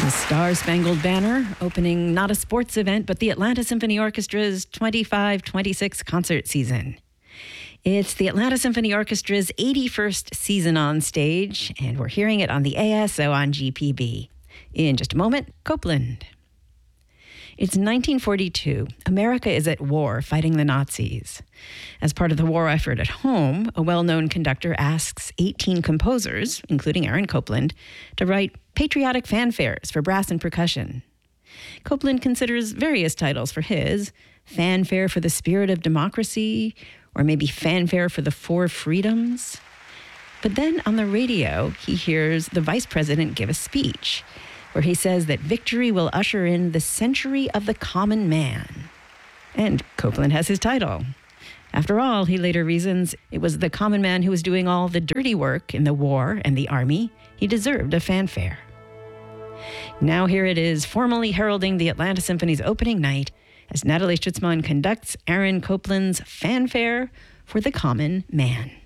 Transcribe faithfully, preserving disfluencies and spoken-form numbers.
The Star-Spangled Banner, opening not a sports event, but the Atlanta Symphony Orchestra's twenty-five twenty-six concert season. It's the Atlanta Symphony Orchestra's eighty-first season on stage, and we're hearing it on the A S O on G P B. In just a moment, Copland. It's nineteen forty-two. America is at war fighting the Nazis. As part of the war effort at home, a well-known conductor asks eighteen composers, including Aaron Copland, to write patriotic fanfares for brass and percussion. Copland considers various titles for his: Fanfare for the Spirit of Democracy, or maybe Fanfare for the Four Freedoms. But then on the radio, he hears the vice president give a speech where he says that victory will usher in the century of the common man. And Copland has his title. After all, he later reasons, it was the common man who was doing all the dirty work in the war and the army. He deserved a fanfare. Now here it is, formally heralding the Atlanta Symphony's opening night as Natalie Schutzman conducts Aaron Copland's Fanfare for the Common Man.